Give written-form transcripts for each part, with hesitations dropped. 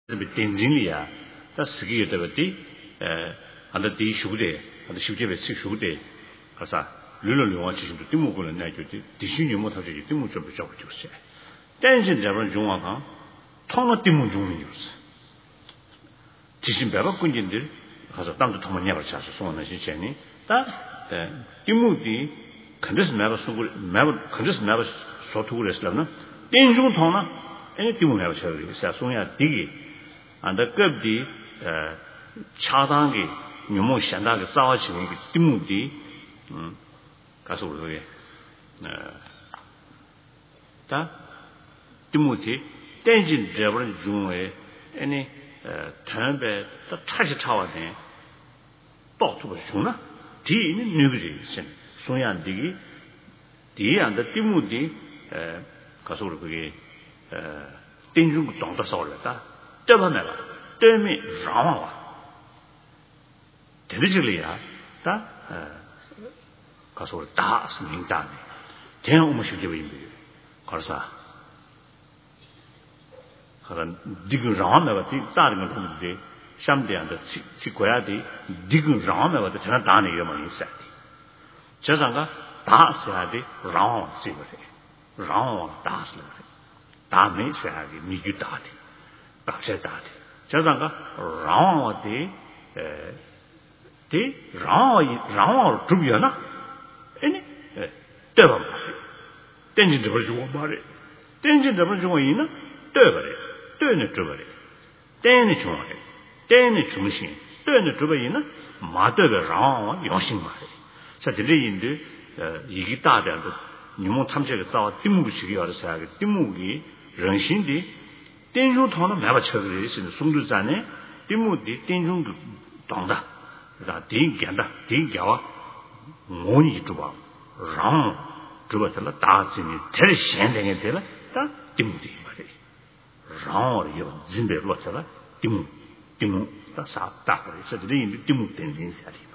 Tenzinglia, that's Ski at the under the Shude, and the Shude with 6 Shude, Casa, Lulu watching the Timukul and Night, the Senior Motor, Timuch of the job to say. Tenzin Javan Junga, Tona Timu Junius. Teaching Baba Kunjin has a down to Tomania Chas, so on as Jenny, that Timudi can this never so to Leslavna, Tenjun Tona, any Timu have cherry, Sasonia Digi. And the Gabdi Chadangi, Numo Shandag, Zawaching, Timudi, Castle. That Timothy, Dangin Jabber June, any turn bed, the treasure tower then, bought to a Juna, tea in Nugri, Soyan Digi, Dee and the Timudi, Castle, Tinju Donda Solata. Devamela, Demi Rama. Diligently, that Castle Das in Dani. Ten almost give you, Corsa. Digging Rama, starting on the day, Shamdi and the Siquati, digging Rama with the Tenadani Yaman said. Chazanga, Das Sadi, Ram Sivati, Ram Das Levy. Dami Sadi, Nigutati. Said that. Chazanga, Ram the Ram Trubiana, any devil. Tangent the virtual body. Tangent the virtual in a devil. Turn it to it. Then it to it. Then it to machine. Turn it to a mother Ram, Yoshing body. Such a day in the Yigita and the Numo Tamjak thought Timuchi or the Sag, Timugi, Ranshindi. Tenjun Tona never churches in the Sunduzane, Timudi, Tenjun Donda, that Ding Ganda, Ding Gawa, Moni Juba, Ram, Jubatella, Darts in it, Tereshanding and Tella, that Timudi, Ram, you Zimbe Rotella, Timu, that's how that is. So the Timu Tenzin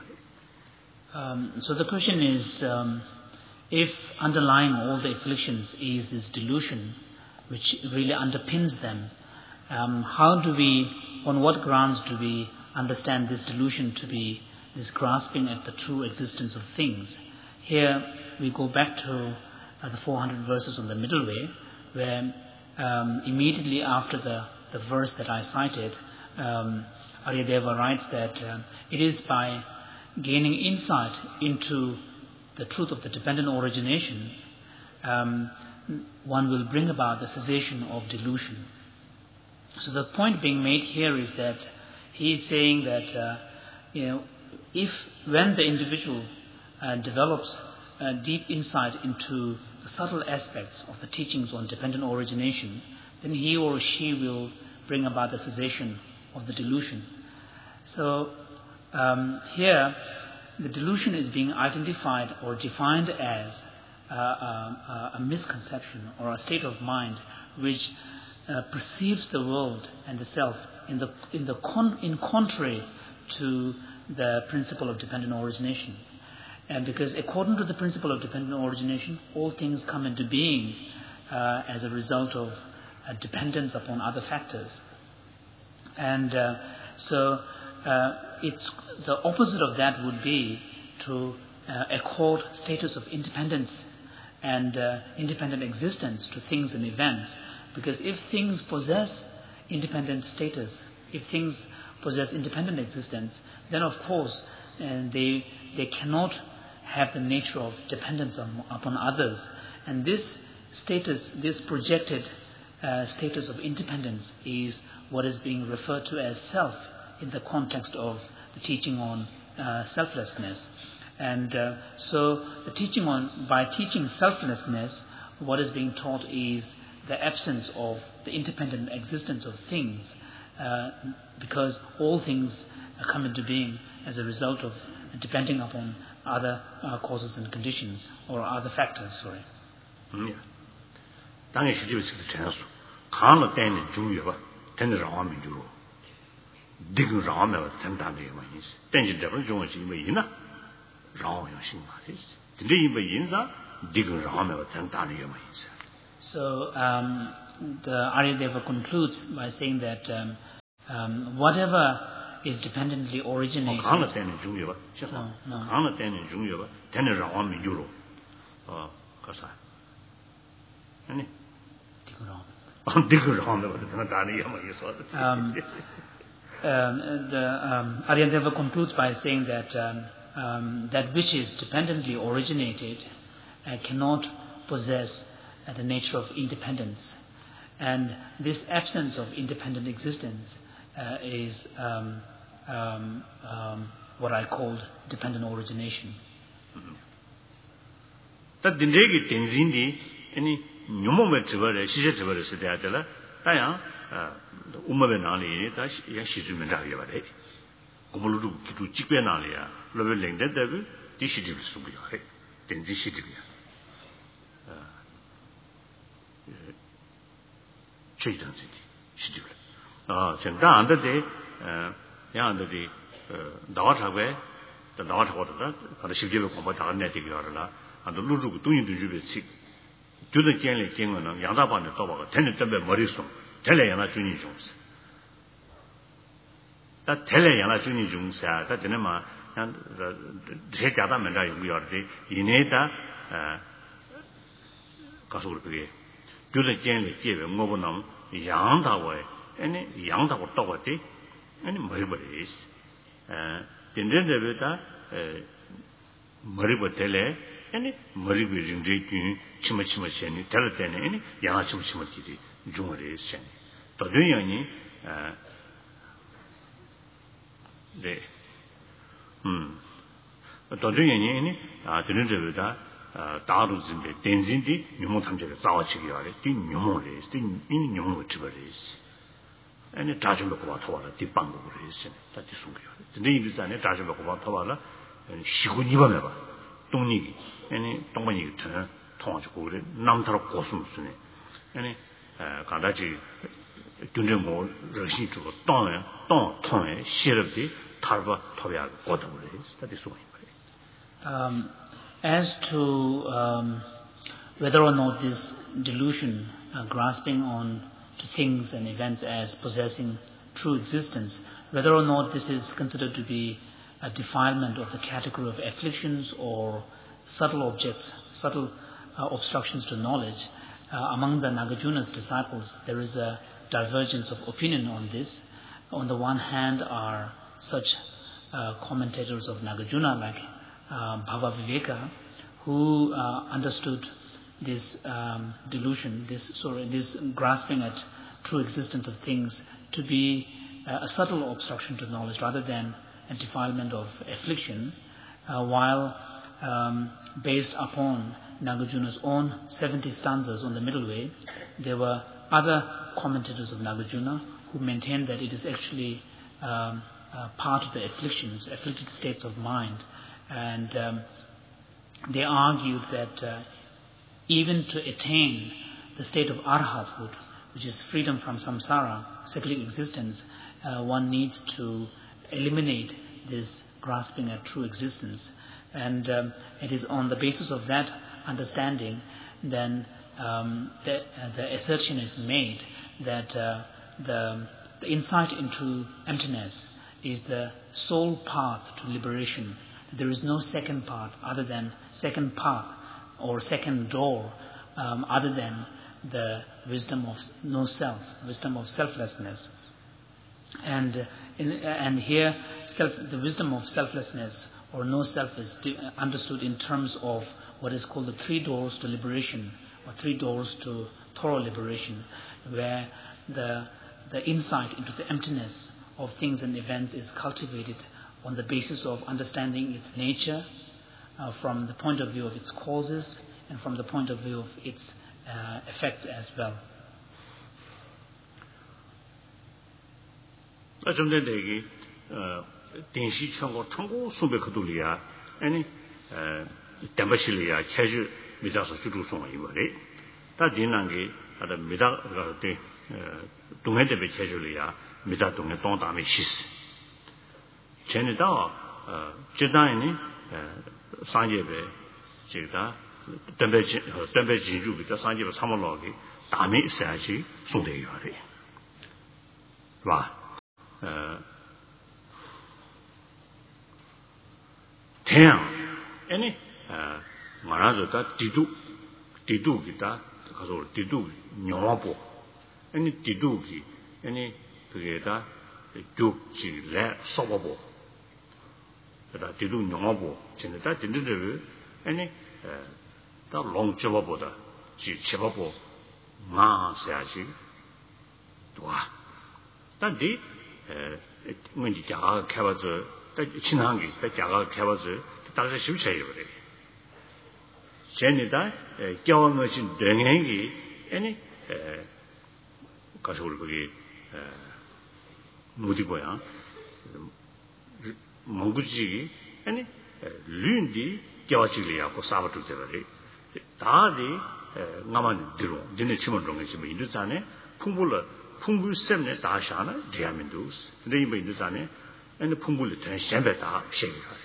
So the question is, if underlying all the afflictions is this delusion, which really underpins them, how do we, on what grounds do we understand this delusion to be this grasping at the true existence of things? Here we go back to the 400 verses on the middle way, where immediately after the verse that I cited, Aryadeva writes that it is by gaining insight into the truth of the dependent origination one will bring about the cessation of delusion. So the point being made here is that he is saying that when the individual develops deep insight into the subtle aspects of the teachings on dependent origination, then he or she will bring about the cessation of the delusion. So here the delusion is being identified or defined as a misconception or a state of mind which perceives the world and the self in contrary to the principle of dependent origination. And because according to the principle of dependent origination, all things come into being as a result of dependence upon other factors. And so it's the opposite of that would be to accord status of independence and independent existence to things and events. Because if things possess independent status, if things possess independent existence, then of course they cannot have the nature of dependence upon others. And this status, this projected status of independence is what is being referred to as self in the context of the teaching on selflessness. And so the teaching by teaching selflessness, what is being taught is the absence of the independent existence of things, because all things come into being as a result of depending upon other causes and conditions, or other factors, sorry. Yeah. 당연히 시집에서 전화수 강을 때는 중요해. tenir rāmi jūro dīg rāmi wā tentāni yamā yīns tenjī dāpa jūngā chī yīmā yīnā rāmi yā shīngā yīs tindī yīmā yīnsā dīg rāmi wā tentāni yamā yīns. So the Aryadeva concludes by saying that whatever is dependently originated. 강나 때는 중요해. 강나 때는 중요해. 되는 상황 민주로. 가서. 아니. The Aryantava concludes by saying that that which is dependently originated cannot possess the nature of independence, and this absence of independent existence is what I called dependent origination. That the negative things in the any moment to where she said to where she did that, Taya, Umabenali, that she's in the Davi. Umulu to Chipenalia, leveling that devil, this should be so be then this should be. Chaitan City, she did. Send down the day, under the daughter way, the daughter water, the she gave a combat native yarla, and the Lulu doing the Jubilee sick. To the Kenley King and Yadaban and Tobago, Tenet Morrison, Telayana Juni Jones. That Telayana Juni Jones, that Genema and the Jekadam and I, we are the Ineta Kasurpi. To the Kenley gave a Mobonum, Yanda way, any Yanda or Tobati, any Maribaris. The Nedavita Maribatele. Any Maribu in Jaykin, Chimachimacheni, Teletene, any Yanachimachimati, Jumari, Shen. Toduyani, Toduyani, the Nidavida, Darus in the Tenzindi, Numotamja, Zawachigari, the Numoris, the Numuchivaris. And a Tajamokawatawala, the Bangoris, that is the name is an Tajamokawatawala, and Shigunivaneva. Tony, any Tommy turn, Tonch Gori, Namtara Cosmos, any Kandachi, Dunjamo, Rashi to Don, Shirabi, Tarva, Tovia, whatever it is, that is so. As to whether or not this delusion, grasping on to things and events as possessing true existence, whether or not this is considered to be a defilement of the category of afflictions or subtle objects, subtle obstructions to knowledge. Among the Nagarjuna's disciples, there is a divergence of opinion on this. On the one hand are such commentators of Nagarjuna like Bhava Viveka, who understood this delusion, this grasping at true existence of things to be a subtle obstruction to knowledge rather than a defilement of affliction, while based upon Nagarjuna's own 70 stanzas on the middle way, there were other commentators of Nagarjuna who maintained that it is actually part of the afflictions, afflicted states of mind, and they argued that even to attain the state of arhathood, which is freedom from samsara, cyclic existence, one needs to eliminate this grasping at true existence, and it is on the basis of that understanding then the assertion is made that the insight into emptiness is the sole path to liberation. There is no second path other than second path or second door other than the wisdom of no self, wisdom of selflessness. And here, the wisdom of selflessness or no self is understood in terms of what is called the three doors to liberation, or three doors to thorough liberation, where the insight into the emptiness of things and events is cultivated on the basis of understanding its nature from the point of view of its causes and from the point of view of its effects as well. Dambashiliya Chaju Midaso Chudu Song Yuri. That Dinangi at the Mida Dumede Chejulia, Midatung Dondami Shis. Chenida Jedani Sanjebe Jeda Dambeji Ruby, the Sanjeba Samologi, Dami Saji, Sunday Yuri. 태양 아니 말아서다 디두 기타 가서 디두 녀와보 아니 디두기 아니 그게다 죽지래 써보고 그다 디두 녀와보 진짜 진짜를 아니 다 롱접보다 지 쳐보고 마셔야지 와 단디 뭔지 자가 개발서 친한 게 자가 개발서 다시 쉽셔요 그래 제니다 겨워놓으신 등행이 아니 가서 우리 거기 무디고야 몽구지 아니 륜디 겨워지리하고 싸워줄 때를 다디 나만 들어 진짜 치면 좋은 것이 뭐 인도산에 풍불 셈네 다샤나 디아민도스 근데 이 인도산에 아니 풍불이 된 셈베다 셈이야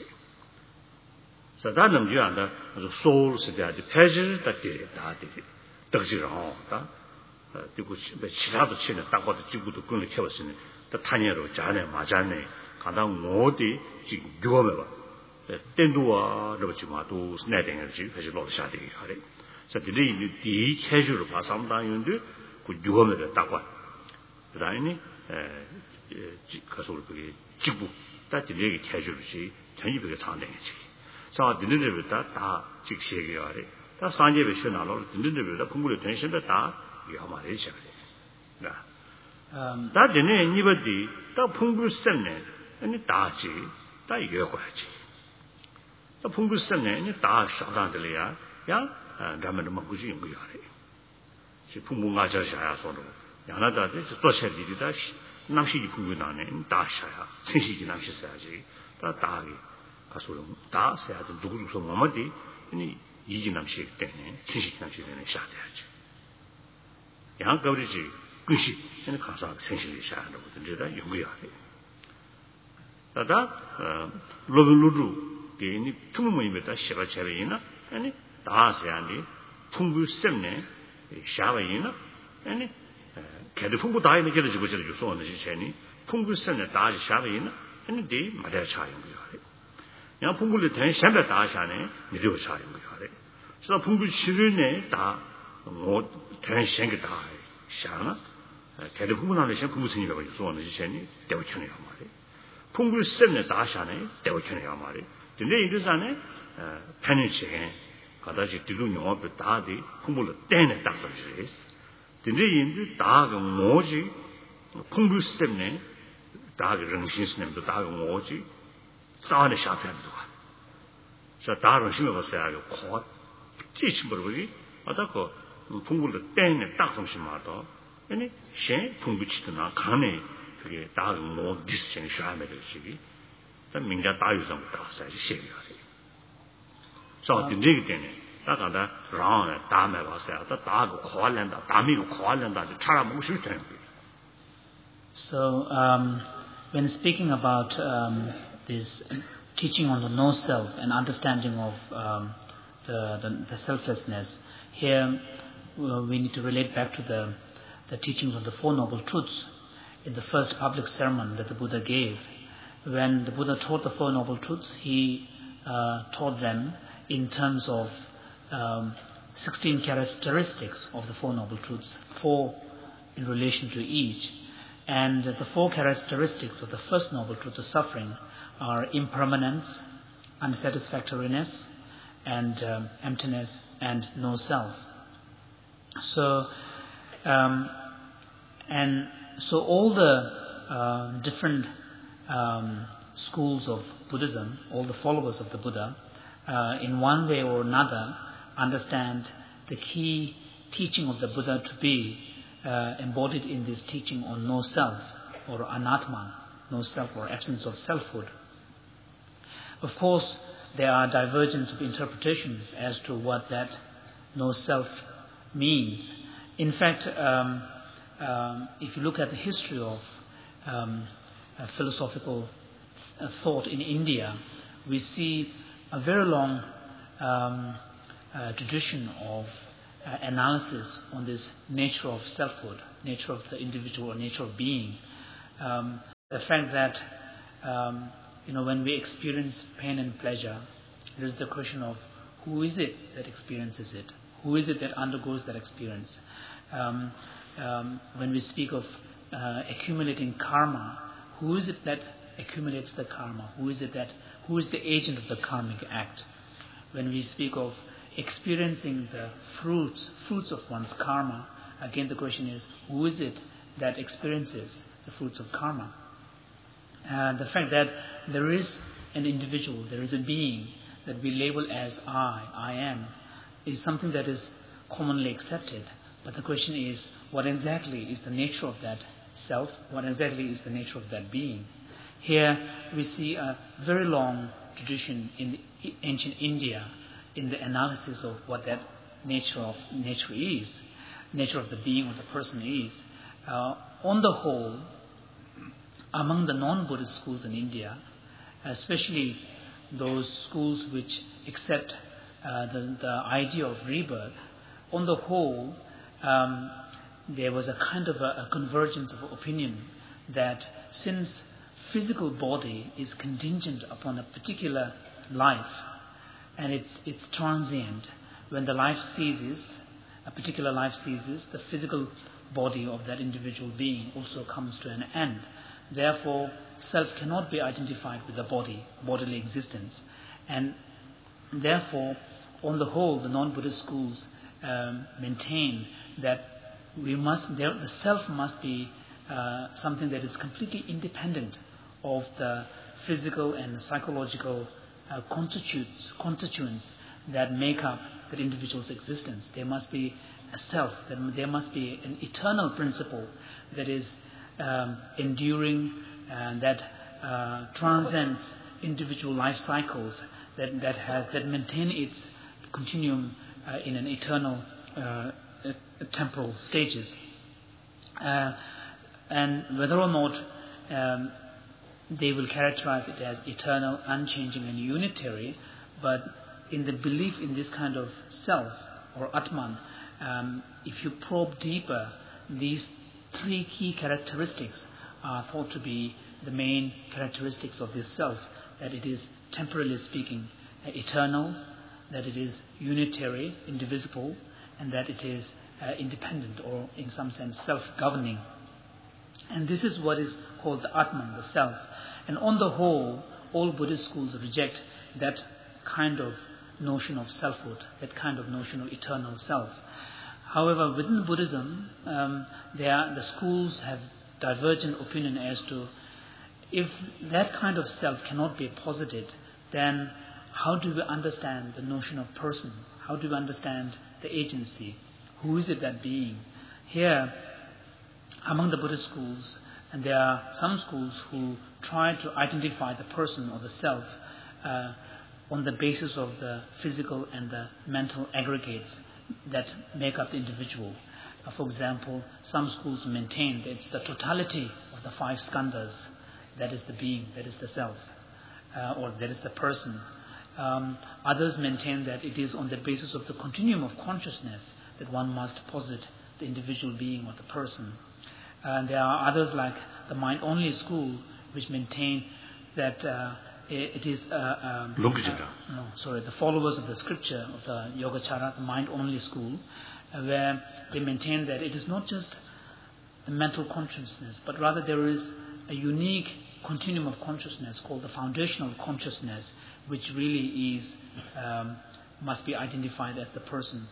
사단은 요한다 소울 시대에 패질 딱게 다디 덕지로다 그리고 지라도 치는 딱 봐도 지구도 끊을 채웠으니 또 탄여로 자네 맞았네 가당 어디 지금 교험해 봐 땐도와 그렇지 마도 스내댕을 패질 놓으셔야 되게 하래 그래서 이 체주로 봐상당인데 그 교험에 딱 봐. 그다음에 가서 우리 지구 딱 이렇게 체주로시 전입에 상당해지 자, 드는데부터 다 직시하게 하래. 다 산재에 신나로 드는데부터 풍부를 전신도 다 이거 말이 시작해. 다 드네 니버디 다 풍부 셈네. 아니 다지. 다 이거 거야지. 다 풍부 셈네. 아니 다 사단들이야. 야, 가면 뭐 무슨 거 하래. 지 풍부 맞아셔야 서로. 야나다지 또셔 일이다. 남시기 풍부 나네. 다 셔야. 생시기 남시 써야지. 다 다기 가서는 다 세야도 누구도 뭐마디 아니 이기남식 때문에 신식남식 때문에 샤돼야지. 양거리지 근시 아니 가서 생식이 샤는 거든 제가 연구해야 돼. 다다 로블루루 게니 투모임에다 시바체리나 아니 다 세야니 풍부 셈네 샤바이나 아니 걔도 풍부 다 있는 게도 지고 저기 소원을 시체니 풍부 셈네 다 샤바이나 아니 네 맞아 차용 거야. 야 풍부를 된 셈에 다샤네 미리고 차용 거야. 그래서 풍부 실은에 다뭐된 셈게 다 샤나 걔도 풍부나는 셈 풍부 스님이라고 소원을 시체니 대우천이야 말이야. 풍부 셈에 다샤네 대우천이야 말이야. 근데 이르산에 편의시에 가다지 뒤로 영업을 다디 풍부를 떼내 딱서지레스. 근데 인도 다가 뭐지 풍부 셈네 다가 정신스님도 다가 뭐지 싸네 샤편도 자 다른 신경을 써야 하고 코 찌침버리기 아다고 풍부를 떼내 딱성심마다 아니 신 풍부치도나 간에 그게 다가 뭐 디스션이 샤메 되지 다 민자 다유상 다사지 시비야 자 근데 때문에 다가다 라에 다음에 와서야 다고 코알랜다 다미고 코알랜다 차라 먹을 수 있다. So when speaking about this teaching on the no self and understanding of the selflessness, here we need to relate back to the teachings of the Four Noble Truths in the first public sermon that the Buddha gave. When the Buddha taught the Four Noble Truths, he taught them in terms of 16 characteristics of the Four Noble Truths, 4 in relation to each. And the 4 characteristics of the first Noble Truth of suffering are impermanence, unsatisfactoriness, and emptiness, and no self. So, so all the different schools of Buddhism, all the followers of the Buddha, in one way or another, understand the key teaching of the Buddha to be embodied in this teaching on no self, or anatman, no self or absence of selfhood. Of course, there are divergence of interpretations as to what that no self means. In fact, if you look at the history of philosophical thought in India, we see a very long tradition of analysis on this nature of selfhood, nature of the individual, or nature of being. The fact that, when we experience pain and pleasure, there is the question of who is it that experiences it? Who is it that undergoes that experience? When we speak of accumulating karma, who is it that accumulates the karma? Who is the agent of the karmic act? When we speak of experiencing the fruits of one's karma, again the question is, who is it that experiences the fruits of karma? The fact that there is an individual, there is a being that we label as I am, is something that is commonly accepted. But the question is, what exactly is the nature of that self? What exactly is the nature of that being? Here we see a very long tradition in ancient India in the analysis of what that nature of the being or the person is. On the whole, among the non-Buddhist schools in India, especially those schools which accept the idea of rebirth, on the whole, there was a kind of a convergence of opinion that since physical body is contingent upon a particular life and it's transient, when the life ceases, a particular life ceases, the physical body of that individual being also comes to an end. Therefore, self cannot be identified with the bodily existence. And therefore, on the whole, the non-Buddhist schools maintain that the self must be something that is completely independent of the physical and psychological constituents that make up that individual's existence. There must be a self, there must be an eternal principle that is enduring and that transcends individual life cycles, that maintain its continuum in an eternal temporal stages. And whether or not they will characterize it as eternal, unchanging and unitary, but in the belief in this kind of self or Atman, if you probe deeper, these three key characteristics are thought to be the main characteristics of this self: that it is, temporally speaking, eternal, that it is unitary, indivisible, and that it is independent, or in some sense self-governing. And this is what is called the Atman, the self. And on the whole, all Buddhist schools reject that kind of notion of selfhood, that kind of notion of eternal self. However, within Buddhism, the schools have divergent opinion as to if that kind of self cannot be posited, then how do we understand the notion of person? How do we understand the agency? Who is it that being? Here, among the Buddhist schools, and there are some schools who try to identify the person or the self on the basis of the physical and the mental aggregates that make up the individual. For example, some schools maintain that it's the totality of the five skandhas that is the being, that is the self, or that is the person. Others maintain that it is on the basis of the continuum of consciousness that one must posit the individual being or the person. And there are others like the mind-only school, which maintain that it is the followers of the scripture of the Yogacara, the mind-only school, where they maintain that it is not just the mental consciousness, but rather there is a unique continuum of consciousness called the foundational consciousness, which really is must be identified as the person.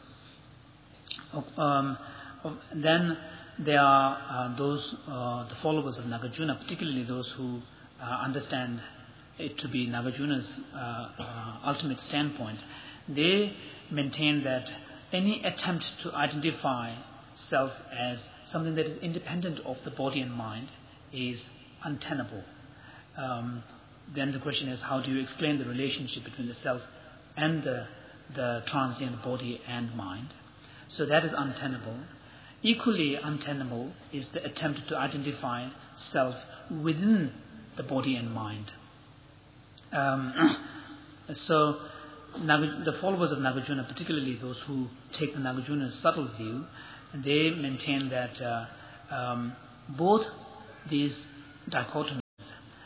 Then there are those, the followers of Nagarjuna, particularly those who understand it to be Nagarjuna's ultimate standpoint. They maintain that any attempt to identify self as something that is independent of the body and mind is untenable. Then the question is, how do you explain the relationship between the self and the transient body and mind? So that is untenable. Equally untenable is the attempt to identify self within the body and mind. So the followers of Nagarjuna, particularly those who take the Nagarjuna's subtle view, they maintain that both these dichotomies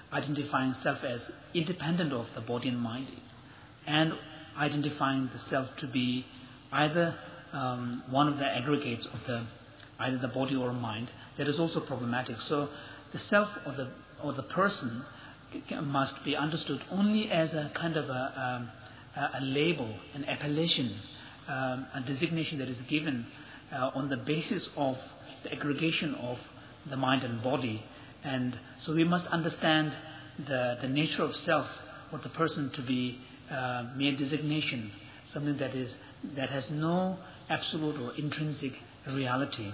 identifying self as independent of the body and mind, and identifying the self to be either one of the aggregates of either the body or mind, that is also problematic. So the self or the person must be understood only as a kind of a label, an appellation, a designation that is given on the basis of the aggregation of the mind and body. And so we must understand the nature of self or the person to be mere designation, something that has no absolute or intrinsic reality.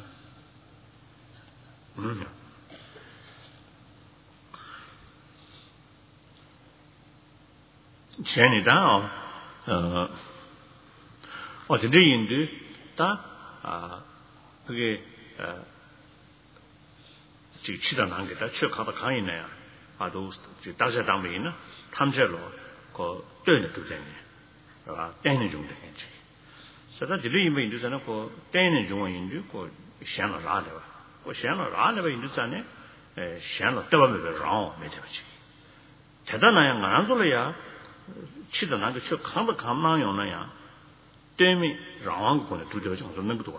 어디인데 다 그게 지금 치다난 게다 추가가 강이네요. 아도 다시 담배이나 탐제로 그 떼는 두대네. 아 떼는 좀 되겠지. 그래서 들이 이면 이제는 그 떼는 중원인데 그 샹을 라래 봐. 그 샹을 라래 봐 이제는 샹을 떠버려 랑 매제지. 대단한 안 소리야. 치다난 게 추가가 감나요나야. 때문에 라왕군의 두려워 좀 넣는 것도 와.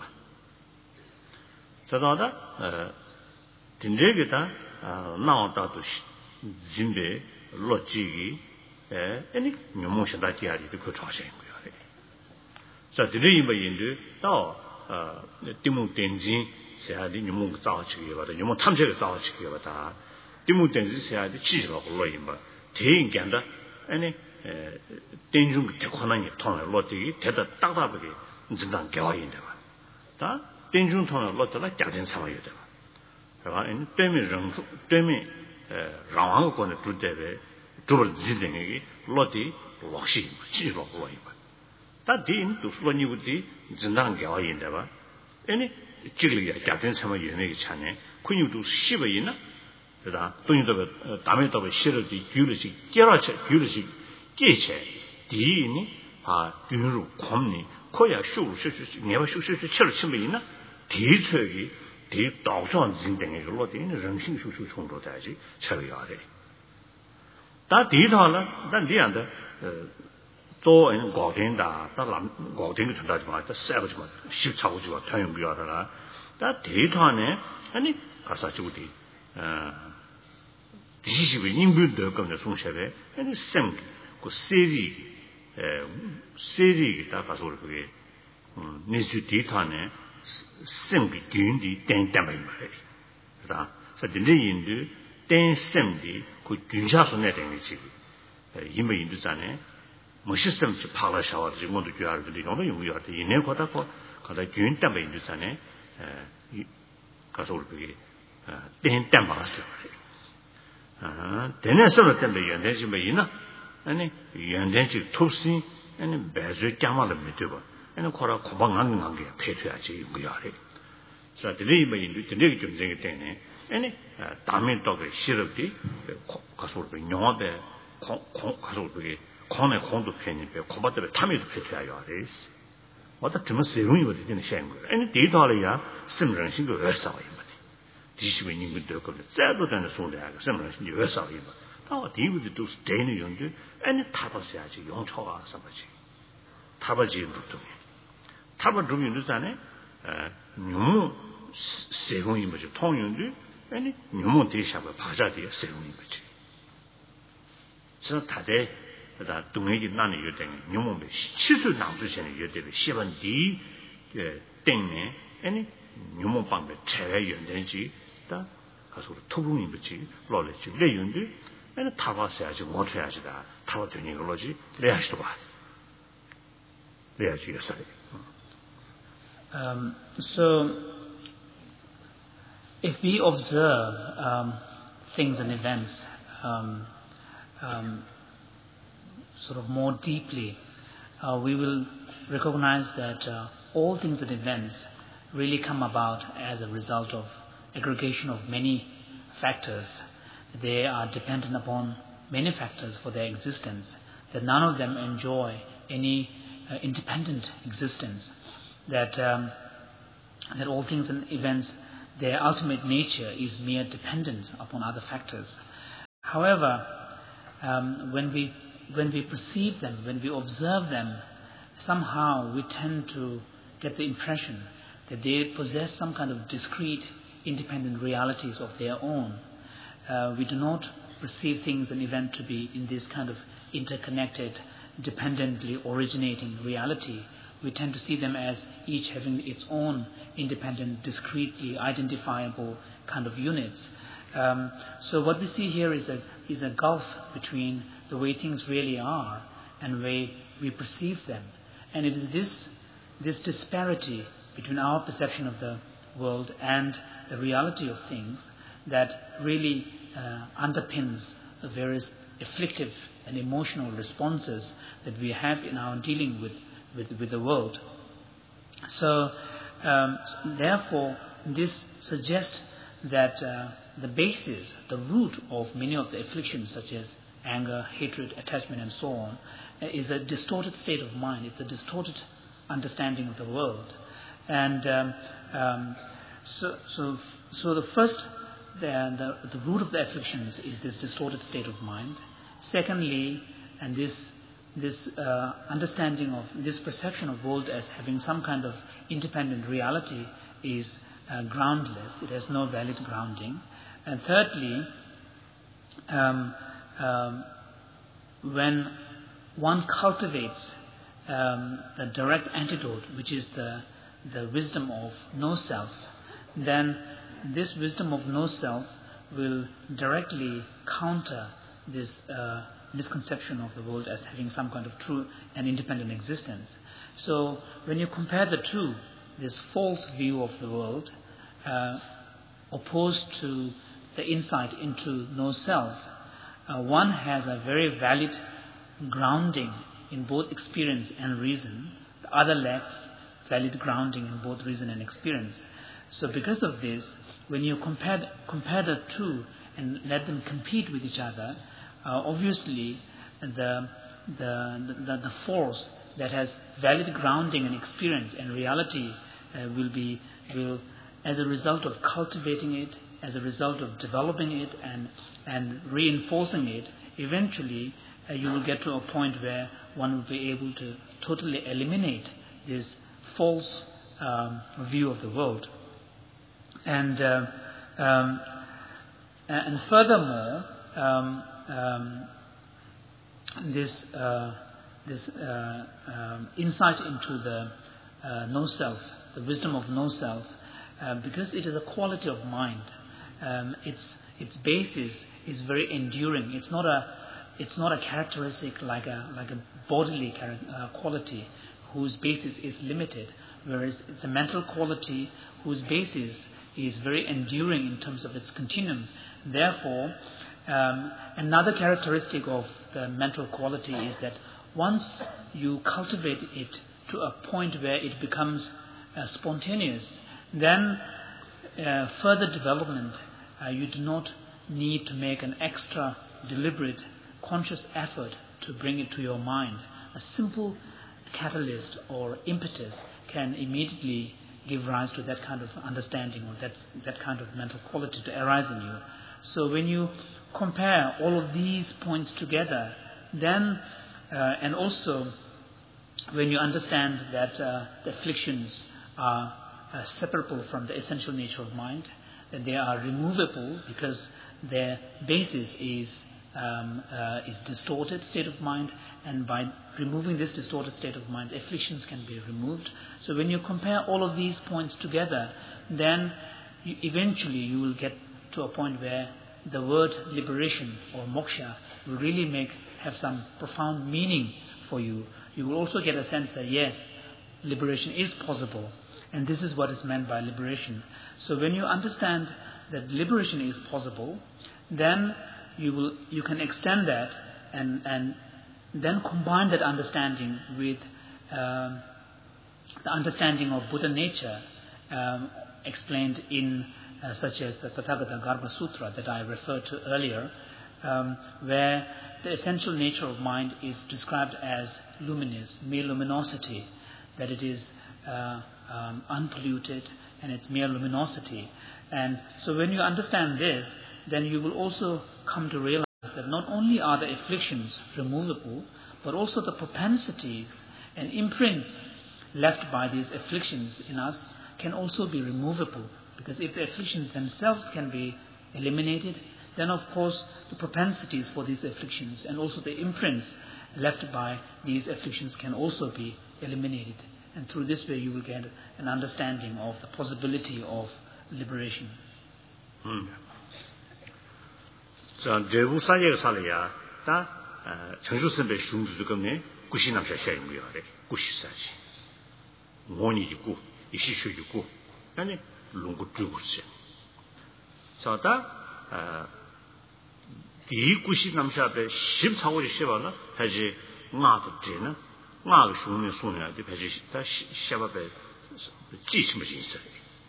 저다다 딘데게다 나왔다도 진배 로지기 아니 묘모시다 지야리도 그 좌세인 거야. 자, 드리임의 또 디무텐진 세야디 묘모 자치기 바다 묘모 탐색을 자치기 바다 디무텐진 세야디 지지로 올라임바 대인견다 아니 땡중 대권한이 통을 로티기 대다 딱답하게 진단 개화인데 봐. 다 땡중 통을 로트라 작진 상황이다. 그러니까 이 때문에 라왕 거는 둘때에 둘을 지dengi 로티 왁시 지로 올라이바. 다 디인 두스로니부디 진단 개화인데 봐. 아니 지리야 작진 상황이 얘네기 차네. 군유도 10이 있나? 그다 돈이도 담에도 싫어지 규르식 깨라체 규르식 계체 디니 균루 콤니 코야 슈슈슈 내가 슈슈슈 철 침이나 디처기 디 도전 진행의 걸로 되는 정신 슈슈 총도다지 처리해야 돼. 다 디다라 난 디안데 또 엔 고된다 다람 고된이 준다지 말다 세버지 마 십차고지가 통용비하다라 다 디다네 아니 가서 주디 디시비 인부도 거는 송셔베 아니 생 그 세리 다 가서 그게 니주 디타네 생비 균디 땡땡이 말이야. 그다. 그래서 인도 땡생디 그 균샤선에 되는 지. 이미 인도잖아요. 뭐 시스템이 파라샤와 지금도 교하는데 너무 용이하다. 이내 거다고 가다 균땡이 인도잖아요. 가서 그게 땡땡 말았어요. 되네서 때문에 연대지 뭐 있나? 아니 연대지 톱시 아니 배즈 까마를 믿어봐. 아니 코라 고방한 게 패줘야지 뭐야래. 자, 드리면 인도들이 좀 생기 때문에 아니 다음에 또 싫었디 가서 그 영화대 가서 그게 공에 공도 편입해 고바들 탐에도 패줘야 돼. 어떤 좀 세용이 되는 시행거. 아니 데이터를야 심정신도 외사와 있다. 디시면 인도들 그 자도 되는 소리야. 심정신이 외사와 있다. 다 디부도 되는 용도 아니 타버셔야지 용초가 삼아지. 타버지도 또. 타버 좀 있잖아요. 묘 세공이 뭐지 통용도 아니 묘모 대샤가 바자디에 세공이 뭐지. 그래서 다들 다 동행이 나는 요된 묘모의 실수 나오시는 요대로 시번디 땡네 아니 묘모 방배 제외 연된지 다 가서 토붕이 뭐지 로레지 레윤도 아니 타바셔야지 못 해야지다. 타바 되는 걸로지 레야시도 봐. 레야지가 살이. So, if we observe things and events sort of more deeply, we will recognize that all things and events really come about as a result of aggregation of many factors. They are dependent upon many factors for their existence, that none of them enjoy any independent existence. That all things and events, their ultimate nature is mere dependence upon other factors. However, when we perceive them, when we observe them, somehow we tend to get the impression that they possess some kind of discrete, independent realities of their own. We do not perceive things and events to be in this kind of interconnected, dependently originating reality. We tend to see them as each having its own independent, discretely identifiable kind of units. So what we see here is a gulf between the way things really are and the way we perceive them. And it is this disparity between our perception of the world and the reality of things that really underpins the various afflictive and emotional responses that we have in our dealing with the world. So, therefore, this suggests that the basis, the root of many of the afflictions, such as anger, hatred, attachment, and so on, is a distorted state of mind. It's a distorted understanding of the world. And so the first, the root of the afflictions is this distorted state of mind. Secondly, and this understanding of this perception of world as having some kind of independent reality is groundless. It has no valid grounding. And thirdly, when one cultivates the direct antidote, which is the wisdom of no self, then this wisdom of no self will directly counter this misconception of the world as having some kind of true and independent existence. So when you compare the two, this false view of the world opposed to the insight into no self, one has a very valid grounding in both experience and reason. The other lacks valid grounding in both reason and experience. So because of this, when you compare the two and let them compete with each other, obviously the force that has valid grounding in experience and reality will as a result of cultivating it, as a result of developing it and reinforcing it, eventually you will get to a point where one will be able to totally eliminate this false view of the world. And furthermore, this insight into the no self, the wisdom of no self, because it is a quality of mind. Its basis is very enduring. It's not a characteristic like a bodily quality whose basis is limited, whereas it's a mental quality whose basis is very enduring in terms of its continuum. Therefore, another characteristic of the mental quality is that once you cultivate it to a point where it becomes spontaneous, then further development, you do not need to make an extra deliberate conscious effort to bring it to your mind. A simple catalyst or impetus can immediately give rise to that kind of understanding or that kind of mental quality to arise in you. So when you compare all of these points together, then and also when you understand that the afflictions are separable from the essential nature of mind, that they are removable because their basis is distorted state of mind, and by removing this distorted state of mind, afflictions can be removed. So when you compare all of these points together, then eventually you will get to a point where the word liberation or moksha will really have some profound meaning for you. You will also get a sense that yes, liberation is possible, and this is what is meant by liberation. So when you understand that liberation is possible, then you can extend that and then combine that understanding with the understanding of Buddha nature explained in such as the Tathagata Garbha Sutra that I referred to earlier, where the essential nature of mind is described as luminous, mere luminosity, that it is unpolluted and it's mere luminosity. And so when you understand this, then you will also come to realize that not only are the afflictions removable, but also the propensities and imprints left by these afflictions in us can also be removable. Because if the afflictions themselves can be eliminated, then of course the propensities for these afflictions and also the imprints left by these afflictions can also be eliminated. And through this way you will get an understanding of the possibility of liberation. 자, 제부 사제가 살이야. 다 청주선배 슝주금네 구시남샤 샤임이야래. 구시사지. 원이지고 이시슈지고 아니 롱고 주고지. 자다 이 구시남샤배 10차고지 셔봐라. 다시 나도 되나? 나가 슈네 손해야지. 다시 다 샤바배 지심이 있어.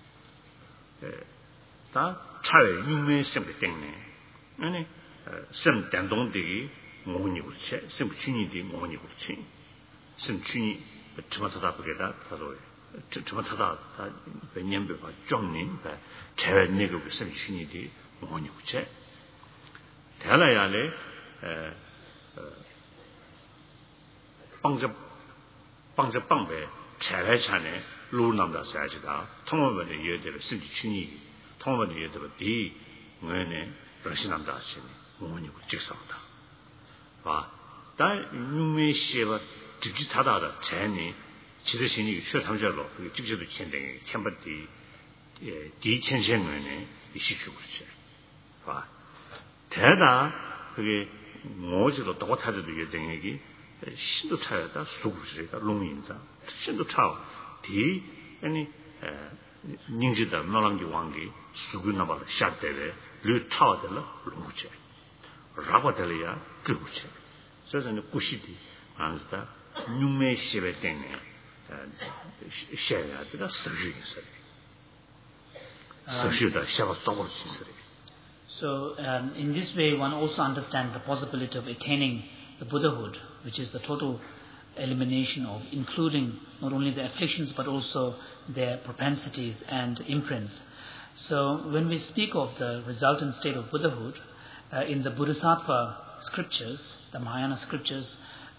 다 차에 유명한 셈이 때문에 아니 셈 단동들이 뭐니 그렇지 셈 춘이디 뭐니 그렇지 셈 춘이 저마다 그게다 다도 저마다 다 몇년배가 좀님 제 내고 셈 춘이디 뭐니 그렇지 대라야래 방배 잘해차네 루남다 사지다 통원의 예대로 셈 춘이 통원의 예대로 디 뭐네 러시남다 하시네 뭐니고 직성다 봐 다 유메시와 직지타다다 제니 지르신이 최탐절로 그 직지도 현대에 캠버디 예 디천생면에 이시주 그렇지 봐 대다 그게 뭐지로 똑같아도 예정액이 신도 차야다 수구지가 롱인자 신도 차 디 아니 닝지다 노랑기 왕기 수구나발 샷대래 류 타와들라 롱우체 라바들이야 그우체 그래서 구시디 안스다 뉴메시베 때문에 셔야다 서주이서 서주다 셔가 떠올 수 있어요. So in this way one also understands the possibility of attaining the Buddhahood, which is the total elimination of including not only the afflictions but also their propensities and imprints. So when we speak of the resultant state of Buddhahood, in the Bodhisattva scriptures, the Mahayana scriptures,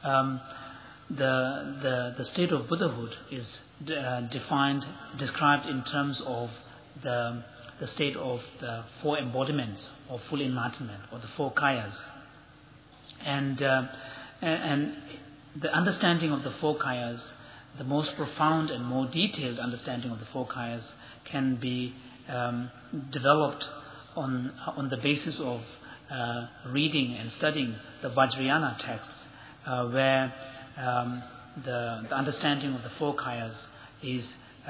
the state of Buddhahood is described in terms of the state of the four embodiments of full enlightenment, or the four kayas. And the understanding of the four kayas, the most profound and more detailed understanding of the four kayas, can be developed on the basis of reading and studying the Vajrayana texts, where the understanding of the four kayas is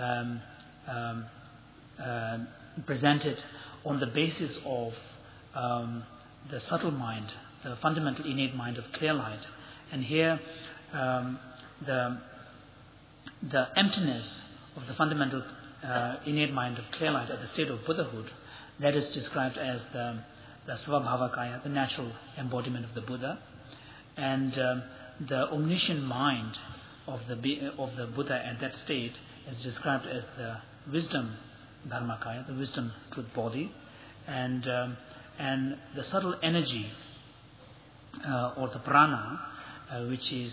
presented on the basis of the subtle mind, the fundamental innate mind of clear light. And here the emptiness of the fundamental innate mind of clear light at the state of Buddhahood, that is described as the Svabhavakaya, the natural embodiment of the Buddha, and the omniscient mind of the Buddha at that state is described as the wisdom Dharmakaya, the wisdom truth body, and the subtle energy or the prana, which is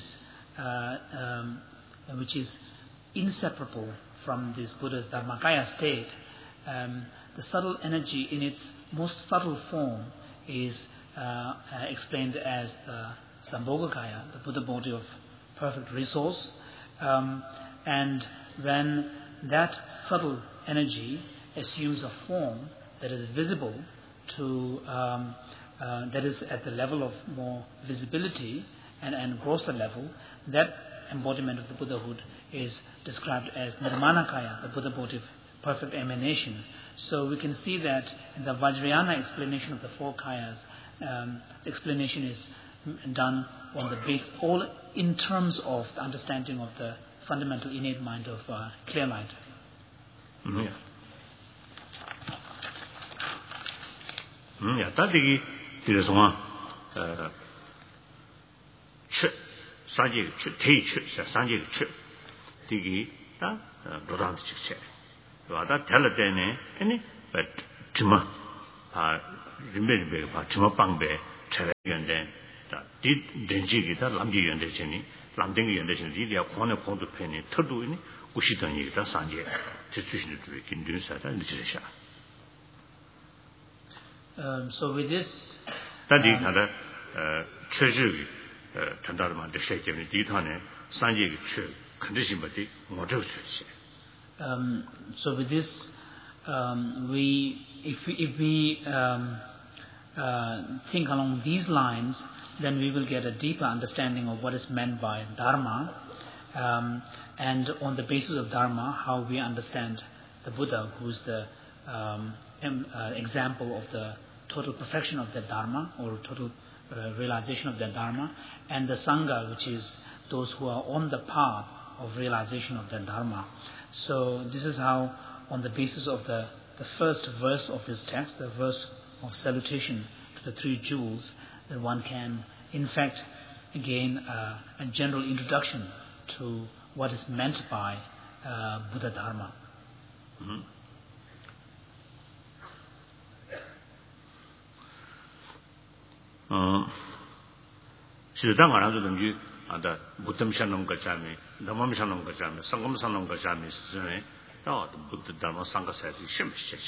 inseparable from this Buddha's Dharmakaya state. The subtle energy in its most subtle form is explained as the Sambhogakaya, the Buddha body of perfect resource. And when that subtle energy assumes a form that is visible to, that is at the level of more visibility and grosser level, that embodiment of the Buddhahood is described as Nirmanakaya, the Buddha body of perfect emanation. So we can see that in the Vajrayana explanation of the four kayas, the explanation is done on the base, all in terms of the understanding of the fundamental innate mind of clear light. 다들이 그래서 산지 대치 산지 되게 다 도단 직체 와다 될 때네 아니 지마 아 림베 바 지마 방배 Chevende, did Denjigita, Lamdi Yendechini, Lamding Yendechini, Lidia, Kone Ponto Penny, Turduini, Ushitanita, Sanje, Tetution to Kindusata, and Lisha. So with this, that had a treasury, Tandarman, the Shake and Ditane, Sanje, condition, but the model. So with this, if we think along these lines, then we will get a deeper understanding of what is meant by Dharma, and on the basis of Dharma, how we understand the Buddha, who is the example of the total perfection of that Dharma, or total realization of that Dharma, and the Sangha, which is those who are on the path of realization of that Dharma. So this is how, on the basis of the first verse of this text, the verse of salutation to the three jewels, that one can, in fact, gain a general introduction to what is meant by Buddha Dharma. Mm-hmm. Siddhang Aradu Damju, the Buddham Shanam Gachami, Dhammam Shanam Gachami, Sangam Sanam Gachami, the Buddha Dharma Sangha Sati Shim Sheche.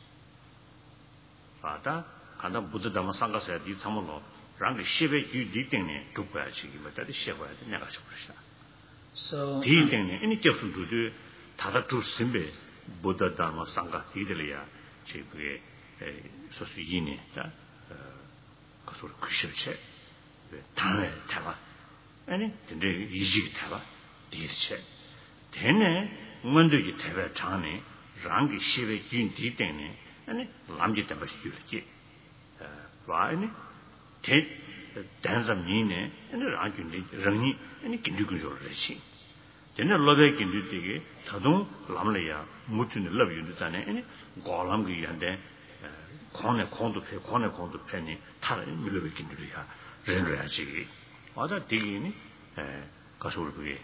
Fata, and the Buddha Dharma Sangha Sati Tamolo, Rangi Shiva, you diting to Pachi, but that is Shiva, the Nagasha. So, Diting any different to do Tadatu Simbe, Buddha Dharma Sangha Tidelia, Chipe, Sosini, sort of Christian check, the Tame Tava, and the easy Tava, this check. Then, when do you Tava Tani, Rangi Shiva Jin Ditene, and Lamji Tabas Yurki. Why? Take the dance of Nine and the Rangi, and the Kindukujo Racing. Then the Lobe Kindu Tadum, Lamlea, Mutun love you, and Golamgi and then. Kone kondu penny, Tara Milovikin to the Renraji. Other digging, Kasurbi.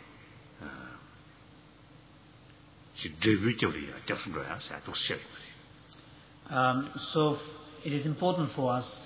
She debuted just grass at the shape. So it is important for us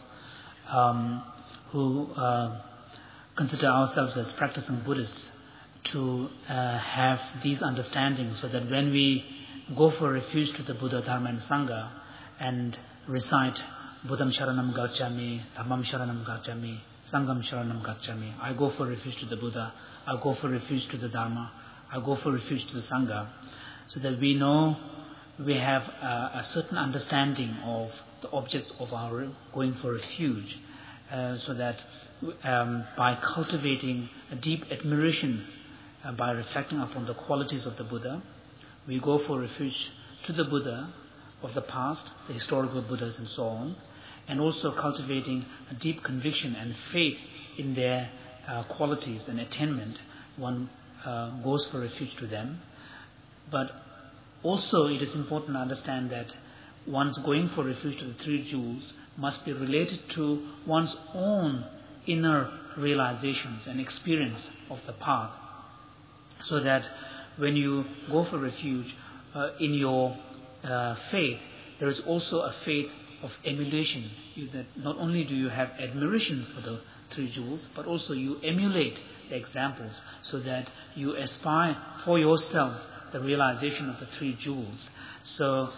who consider ourselves as practicing Buddhists to have these understandings, so that when we go for refuge to the Buddha, Dharma and Sangha and recite Buddham Sharanam Gacchami, Dhammam Sharanam Gacchami, Sangham Sharanam Gacchami, I go for refuge to the Buddha, I go for refuge to the Dharma, I go for refuge to the Sangha, so that we know we have a certain understanding of the object of our going for refuge, so that by cultivating a deep admiration, by reflecting upon the qualities of the Buddha, we go for refuge to the Buddha of the past, the historical Buddhas and so on, and also cultivating a deep conviction and faith in their qualities and attainment. One goes for refuge to them. But also it is important to understand that one's going for refuge to the three jewels must be related to one's own inner realizations and experience of the path, so that when you go for refuge in your faith, there is also a faith of emulation. That not only do you have admiration for the three jewels, but also you emulate the examples, so that you aspire for yourself the realization of the three jewels. So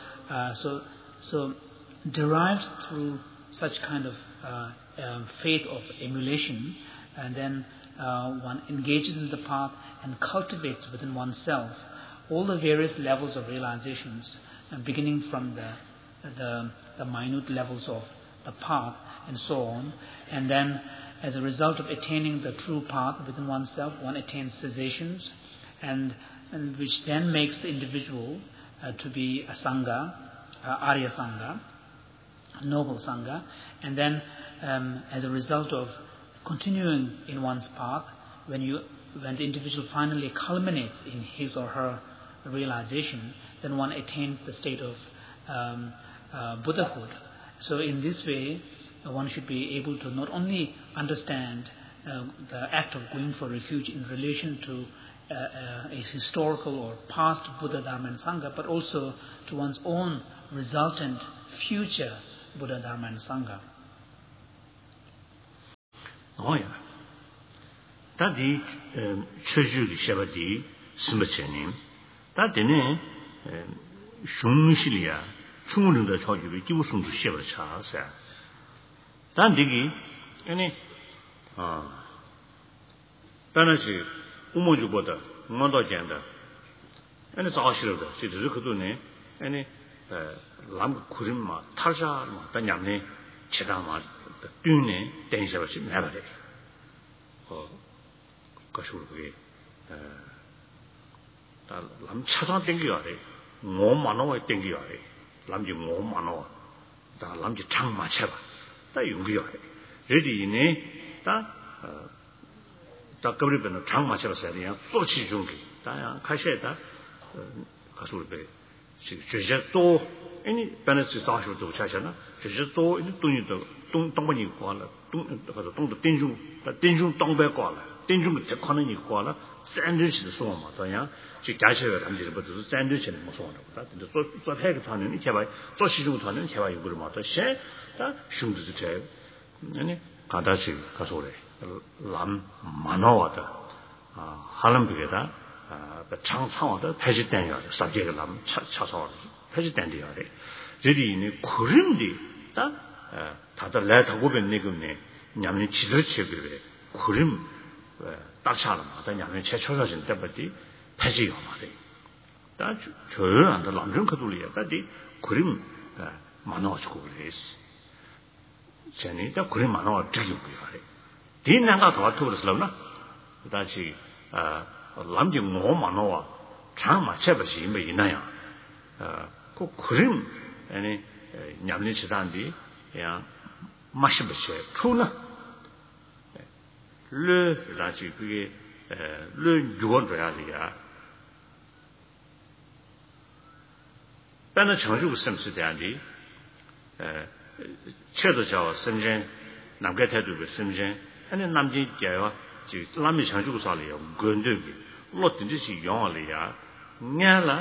derived through such kind of faith of emulation, and then one engages in the path and cultivates within oneself all the various levels of realizations, beginning from the minute levels of the path and so on, and then as a result of attaining the true path within oneself, one attains cessations, and which then makes the individual to be a Sangha, Arya Sangha, noble Sangha, and then as a result of continuing in one's path, when the individual finally culminates in his or her realization, then one attains the state of Buddhahood. So in this way, one should be able to not only understand the act of going for refuge in relation to a historical or past Buddha, Dharma and Sangha, but also to one's own resultant future Buddha, Dharma and Sangha. 어야 다디 최주기 샤바디 스마체님 다디네 슝실이야 충분히 저기비 기부송도 쉐버 차서 단디기 아니 단지 우모주보다 뭐도 된다 아니 자시로다 지들 그도네 아니 람 구림마 타자마 단냠네 치다마 뒨네 땡셔버시 내버려 가쇼르게 람 차상 땡겨야 돼 몸만어 땡겨야 돼 람지 몸만어 다 람지 창 맞춰봐 다 용기야 돼 레디네 다 거리변은 장 맞춰서 해야 소치 중기 다야 가셔다 가쇼르게 제제 또 아니 변해서 자쇼도 차잖아 제제 또 이 돈이도 동번이 과라 동 가서 동도 땡중 동배 과라 땡중 대권은 있고라 샌드위치도 소마 또야 지 가셔야 함들 버도 샌드위치는 뭐 소마다 근데 또 해가 타는 이 제발 또 시중 타는 제발 이거를 맞다 셰다 슝도 제 아니 가다시 가서 그래 람 만화와다 할람비게다 장상화다 폐지된이야 사계가 남 차서 폐지된이야 저리는 구름디 다들 내 타고 뵙네 그네 냠니 지들치 그래 구름 딱차는 마다 냠니 최초라진 때부터 폐지요 말이 다 저한테 남정 그돌이야 다디 구름 만화가지고 그래스 제니다 구름 만화가 되게 그래 디난가 더 토르슬나 다시 람지 뭐만어와 장 맞춰버시 뭐 이나야 그 그림 아니 냠니 지단디 야 마시버시 추나 르 라지 그게 르 유원줘야지야但是成就什么是这样的确实叫深圳南海态度的深圳 아니 남지 개와 지 남미 창주고 살이요. 근데 로든지 용알이야. 냐라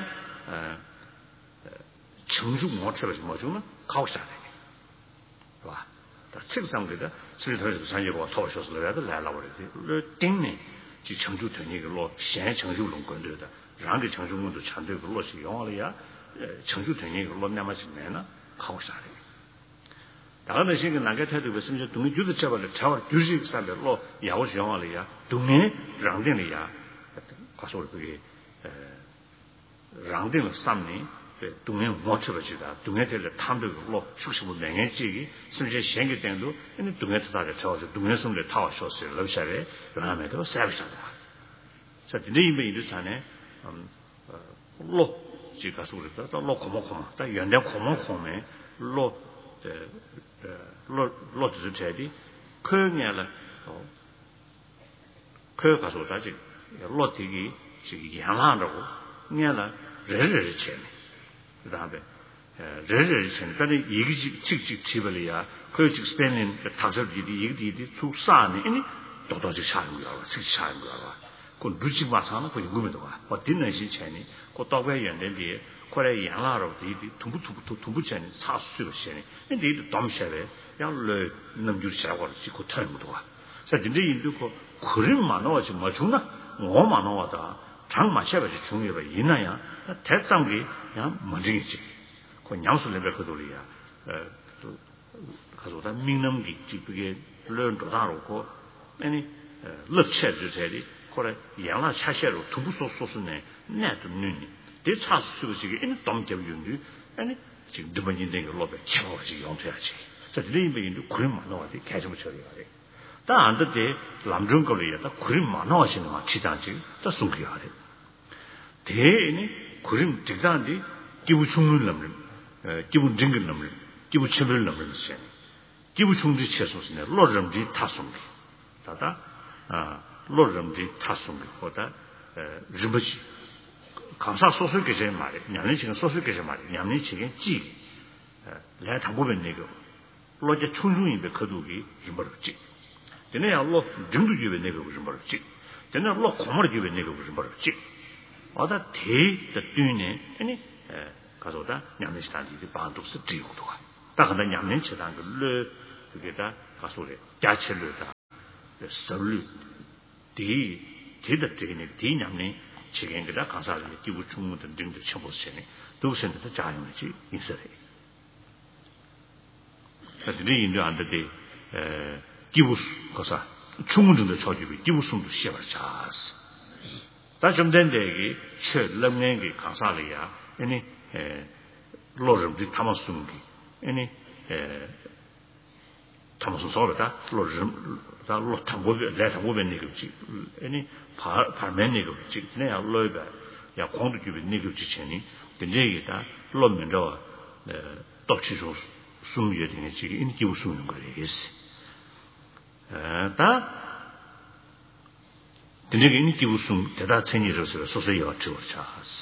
청주 못 쳐서 뭐죠? 가오샤네. 봐. 다 책상에다 실터에서 산이고 토셔서라도来了我的. 띵네. 지 청주 되니로 현 청주 농건들다. 랑게 청주문도 참되고 로시 용알이야. 청주 되니로 남아지 매나 가오샤네. 다른 식의 나게 태도가 심지어 동네 주도 잡아를 주식 살로 야고 정하리야 동네 랑den이야 가서 그게 랑den 삼니 동네 못 쳐버지다 동네들 탐도로 숙식을 내내지기 심지어 생기 때도 이 동네 타다가 저저 동네 손에 타와 쇼스를 넣으셔야 그다음에도 서비스하다 자 근데 이미 이르잖아요 로 지가 소리다 로 고모고모 다 연대 고모고모에 로 로드 제디 커냐라 커 가서 다지 로티기 지 양하라고 냐라 레레 체 그다음에 레레 체 근데 이게 직직 집을이야 그 직 스페인 닥터들이 이게 축사네 아니 도도지 차는 거야 식차는 거야 그 루지 마사는 그 용금에도 와 어디는 시체니 그 도배 연대비 그래 양하로 디디 tumbuchen 사수로 시네 근데 이 dom셔래 양을 넘주시라고 지고 탈무도 와 자 근데 인도고 그림만 나와지 뭐 중나 뭐만 나와다 장 마셔버지 중요해 이나야 대상이 그냥 먼저겠지 그 양수레벨 그돌이야 또 가서다 민남기 지그게 런도다로고 아니 럽체주세리 그래 양라 차셔로 tumbu소소스네 내도 눈이 대차수식이 이 dom점윤이 아니 지금 드번인데 로베 채워지 용퇴하지 저 리메인도 그림만 나와지 계속 처리해야 돼 다 안되지 남중거리야 다 그림만 나와지는 거 지단지 다 숨겨야 돼 대니 그림 직단지 기부 충을 넘는 기부 딩을 넘는 기부 체를 넘는 세 기부 충지 채소스네 로점지 타숨 다다 로점지 타숨 보다 르버지 감사 소설 계제 말이 냠니 지금 소설 계제 말이 냠니 지금 지 내가 당보면 내고 로제 충중인데 거두기 힘벌었지 내가 로 정도 주에 내가 무슨 벌었지 내가 로 고모를 주에 내가 무슨 벌었지 어다 대의 뒤에 아니 가서다 냠니 스타디도 반독스 뒤고도가 딱 근데 냠니 치단 그 그게다 가서래 야채르다 salute the training, the naming, chicken, the Kansas, you would tune and drink the chapel singing. Those in the giant in Surrey. At the end of the day, give us, because I tuned the charge, give us some to shiver chas. That's then they church, Lemnangi, Kansalia, any Lord of the Tamasungi, any Tamasun Solita, Lord Tamu, let a woman negotiate, any parmen negotiate, now Loba, ya quantity with negotiating, the Negata, Lomendo, Dutchess soon getting a chicken in you soon grace. That the nigger in you soon, that 10 years or so say or two Charles.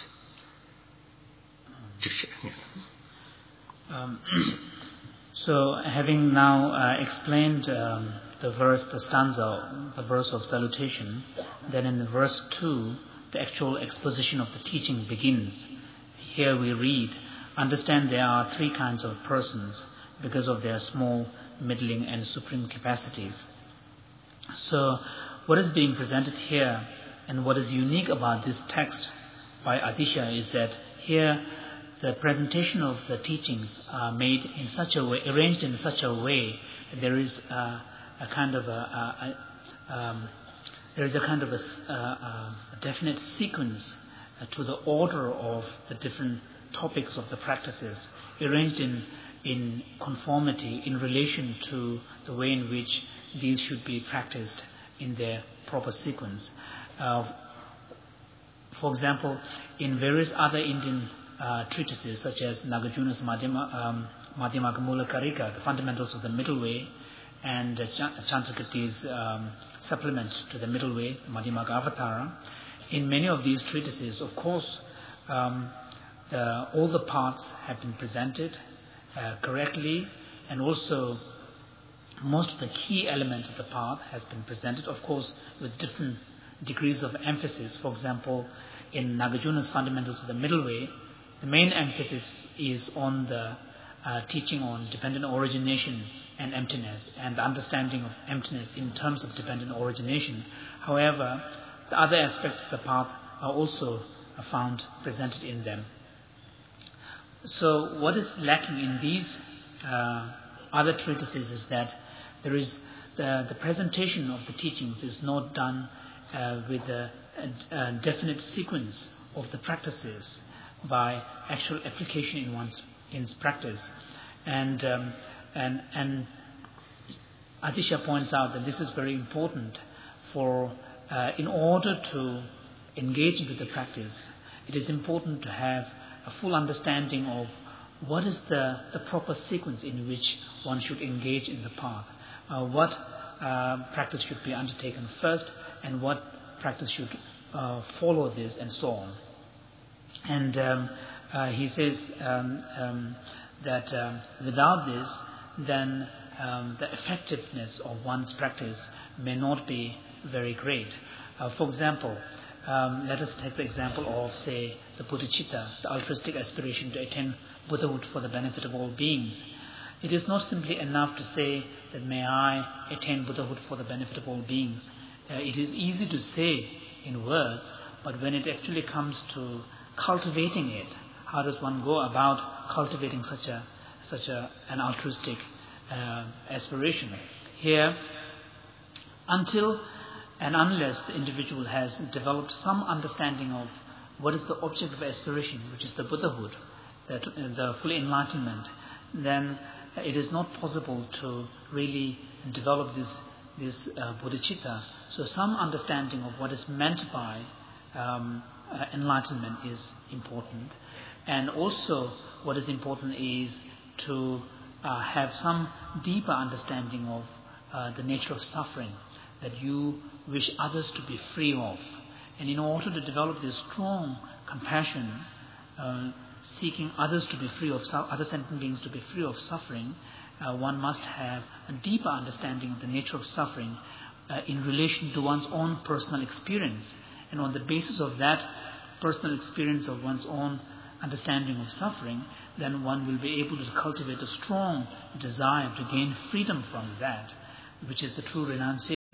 So, having now explained the verse of salutation, then in the verse 2, the actual exposition of the teaching begins. Here we read, understand there are three kinds of persons because of their small, middling and supreme capacities. So, what is being presented here and what is unique about this text by Adisha is that here the presentation of the teachings are made in such a way, arranged in such a way that there is a definite sequence to the order of the different topics of the practices, arranged in conformity in relation to the way in which these should be practiced in their proper sequence. For example, in various other Indian treatises such as Nagarjuna's Madhyamakamula Karika, the fundamentals of the middle way, and Chandrakirti's supplement to the middle way, Madhyamaka Avatara, in many of these treatises, of course, all the parts have been presented correctly, and also most of the key elements of the path has been presented, of course, with different degrees of emphasis. For example, in Nagarjuna's fundamentals of the middle way, the main emphasis is on the teaching on dependent origination and emptiness, and the understanding of emptiness in terms of dependent origination. However, the other aspects of the path are also found presented in them. So what is lacking in these other treatises is that there is the presentation of the teachings is not done with a definite sequence of the practices by actual application in one's practice, and Adisha points out that this is very important for in order to engage into the practice. It is important to have a full understanding of what is the proper sequence in which one should engage in the path, what practice should be undertaken first, and what practice should follow this, and so on. And he says that without this, then the effectiveness of one's practice may not be very great. For example, let us take the example of, say, the bodhicitta, the altruistic aspiration to attain Buddhahood for the benefit of all beings. It is not simply enough to say that may I attain Buddhahood for the benefit of all beings. It is easy to say in words, but when it actually comes to cultivating it, how does one go about cultivating such an altruistic aspiration? Here, until and unless the individual has developed some understanding of what is the object of aspiration, which is the Buddhahood, the full enlightenment, then it is not possible to really develop this bodhicitta. So some understanding of what is meant by enlightenment is important. And also what is important is to have some deeper understanding of the nature of suffering that you wish others to be free of. And in order to develop this strong compassion, seeking others to be free of other sentient beings to be free of suffering, one must have a deeper understanding of the nature of suffering in relation to one's own personal experience. And on the basis of that personal experience of one's own understanding of suffering, then one will be able to cultivate a strong desire to gain freedom from that, which is the true renunciation.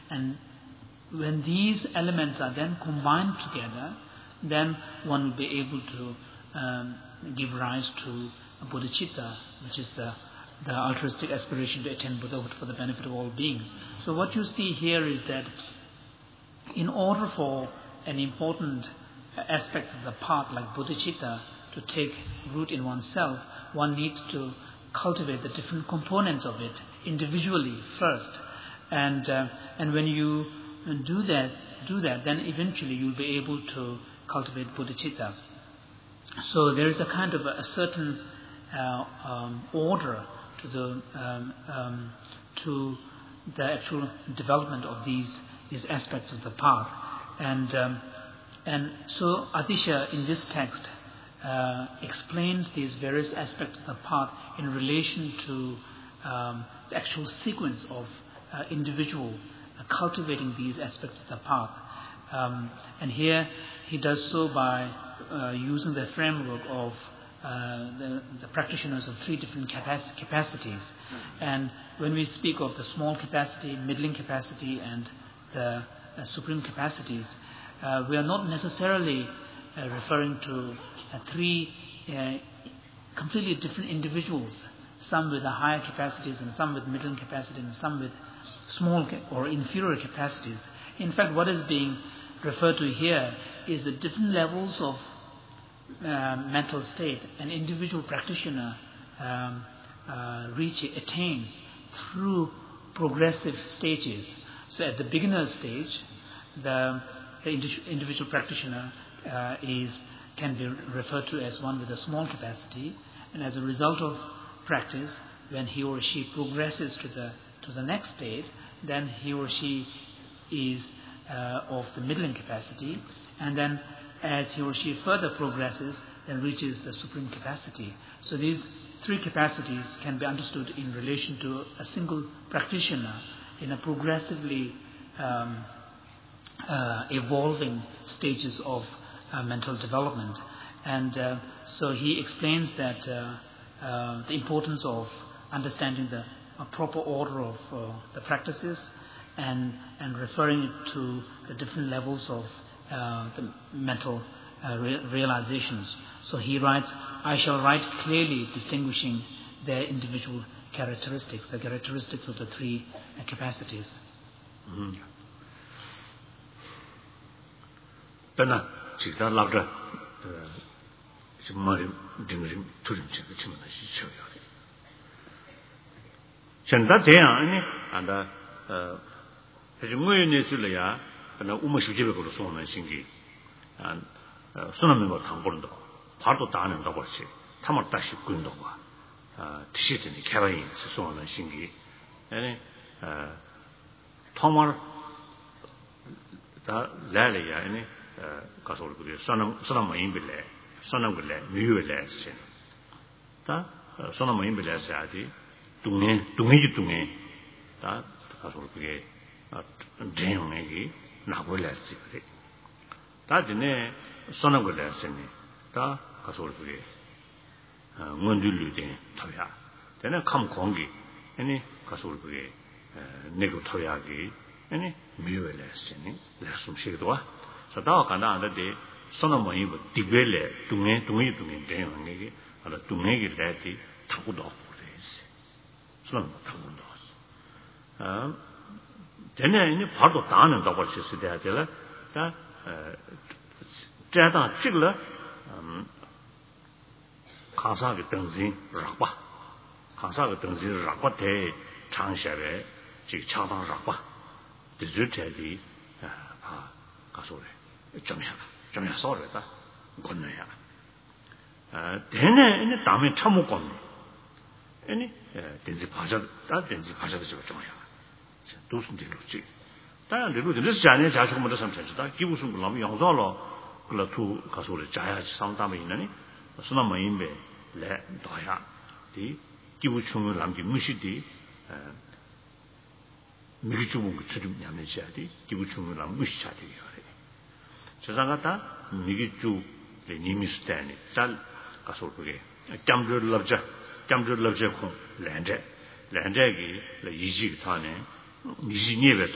And when these elements are then combined together, then one will be able to give rise to bodhicitta, which is the altruistic aspiration to attain Buddhahood for the benefit of all beings. So what you see here is that in order for an important aspect of the path like bodhicitta to take root in oneself, one needs to cultivate the different components of it individually first. And when you do that, then eventually you'll be able to cultivate bodhicitta. So there is a kind of a certain order to the actual development of these aspects of the path. And so Atisha in this text explains these various aspects of the path in relation to the actual sequence of individual cultivating these aspects of the path. And here he does so by using the framework of the practitioners of three different capacities. And when we speak of the small capacity, middling capacity, and the supreme capacities, we are not necessarily referring to three completely different individuals, some with the higher capacities and some with middling capacity and some with small or inferior capacities. In fact, what is being referred to here is the different levels of mental state an individual practitioner attains through progressive stages. So at the beginner stage, the individual practitioner can be referred to as one with a small capacity, and as a result of practice, when he or she progresses to the next stage, then he or she is of the middling capacity, and then as he or she further progresses, then reaches the supreme capacity. So these three capacities can be understood in relation to a single practitioner in a progressively evolving stages of mental development. And so he explains that the importance of understanding the proper order of the practices and referring it to the different levels of the mental realizations. So he writes, I shall write clearly distinguishing their individual characteristics, the characteristics of the three capacities. 수능을 당보는도 바로 다는 거 버시 타마 다시 군도 봐 티시드니 개발이 수송하는 신기 아니 토마 다 라리야 아니 가서 우리 수능 인빌래 수능을래 미유래 신 다 수능 인빌래 사디 동네 다 가서 우리 대용에게 나고래지 그래 다 전에 선언을 했으니 다 가서 우리 원줄류된 토야 되는 감 공기 아니 가서 우리 내고 토야기 아니 미워를 했으니 내가 좀 시도와 저다 간다는데 선언 뭐이 디벨레 동네 되는 게 알아 동네기 레디 타고도 그래지 선언 타고도 되네 이제 바로 다는 거 벌써 돼야 되라 다 자다 찍了가사의 등진 rakpa 가사의 등진 rakpa 대 장샤에 지 차방 rakpa 디지털이 가서래 좀 소리다 건너야 되네 이제 다음에 참고건 아니 된지 파자도 좀 해야 도슨 되겠지当然这个就是家人家属们的上层是的基本上我们养上了그라 투 가서를 자야 상담에 있는 수나 모임에 래 도야 이 기부충을 남기 무시디 미리 주문 그 처럼 냠내셔야지 기부충을 남 무시셔야 돼요. 저상하다 미리 주 니미스탄이 잘 가서 그게 잠들 럽자 콩 랜제기 이지 타네 이지 니베